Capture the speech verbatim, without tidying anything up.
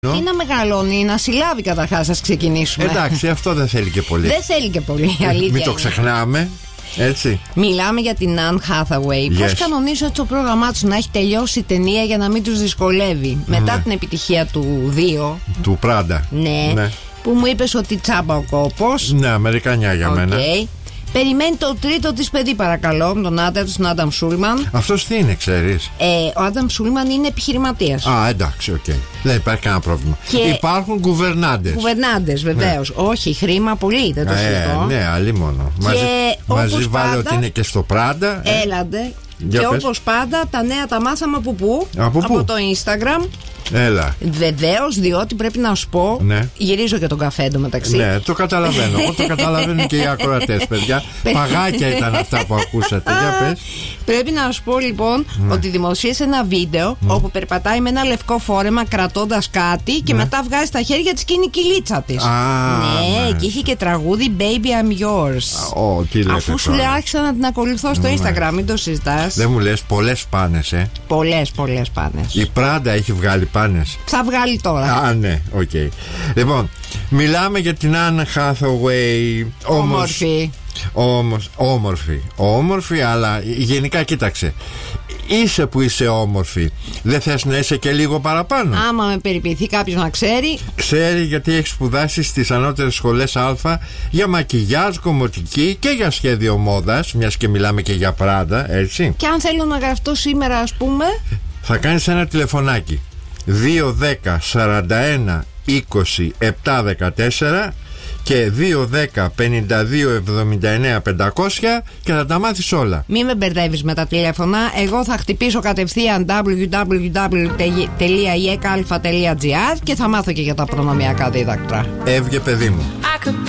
Τι να μεγαλώνει, να συλλάβει καταρχάς, ας ξεκινήσουμε. Εντάξει, αυτό δεν θέλει και πολύ. Δεν θέλει και πολύ, αλήθεια. Μην το ξεχνάμε. Έτσι. Μιλάμε για την Anne Hathaway. Yes. Πώς κανονίζει το πρόγραμμά του να έχει τελειώσει η ταινία για να μην τους δυσκολεύει. Mm. Μετά την επιτυχία του δύο. Του Πράντα. Ναι. ναι. Που μου είπες ότι τσάμπα ο κόπος. Ναι, Αμερικανιά για okay. μένα. Περιμένει το τρίτο της παιδί, παρακαλώ, τον άντρα του, τον Άνταμ Σούλμαν. Αυτός τι είναι, ξέρεις? Ε, ο Άνταμ Σούλμαν είναι επιχειρηματίας. Α, εντάξει, οκ. Okay. Δεν υπάρχει κανένα πρόβλημα. Και υπάρχουν κουβερνάντες. Κουβερνάντες, βεβαίως. Ναι. Όχι, χρήμα πολύ, δεν το συζητώ. Ε, ναι, αλλή μόνο. Και μαζί μαζί βάλε πάντα, ότι είναι και στο Πράντα. Έλαντε. Για και όπως πάντα, τα νέα τα μάθαμε από πού? Από, από πού? το Instagram. Έλα. Βεβαίως, διότι πρέπει να σου πω. Ναι. Γυρίζω και τον καφέ εντωμεταξύ. Ναι, το καταλαβαίνω. Εγώ το καταλαβαίνουν και οι ακροατές, παιδιά. Παγάκια ήταν αυτά που ακούσατε. Για πες. Πρέπει να σου πω λοιπόν ναι. ότι δημοσίευσε ένα βίντεο mm. όπου περπατάει με ένα λευκό φόρεμα κρατώντας κάτι και ναι. μετά βγάζει στα χέρια της και είναι η κυλίτσα της. Ah, ναι, ναι, και είχε και τραγούδι Baby I'm Yours. Oh, τι λέτε. Αφού σου λέει άρχισα να την ακολουθώ στο Instagram, ναι. μην το συζητάς. Δεν μου λες, πολλές πάνες, ε. Πολλές, πολλές πάνες. Η Πράντα έχει βγάλει πάνες. Θα βγάλει τώρα. Α, ναι, οκ. Okay. Λοιπόν, μιλάμε για την Anne Hathaway. Όμορφη. Όμως, όμορφη. Όμορφη, αλλά γενικά κοίταξε. Είσαι που είσαι όμορφη. Δεν θες να είσαι και λίγο παραπάνω? Άμα με περιποιηθεί κάποιος να ξέρει. Ξέρει, γιατί έχει σπουδάσει στις ανώτερες σχολές Α για μακιγιάζ, κομμωτική και για σχέδιο μόδας. Μιας και μιλάμε και για Πράντα, έτσι. Και αν θέλω να γραφτώ σήμερα, ας πούμε, θα κάνεις ένα τηλεφωνάκι δύο δέκα σαράντα ένα είκοσι επτά δεκατέσσερα και δύο δέκα πενήντα δύο εβδομήντα εννέα πεντακόσια και θα τα μάθεις όλα. Μην με μπερδεύεις με τα τηλέφωνα. Εγώ θα χτυπήσω κατευθείαν double-u double-u double-u τελεία ι ε κ α τελεία τζι άρ και θα μάθω και για τα προνομιακά δίδακτρα. Έβγε, παιδί μου.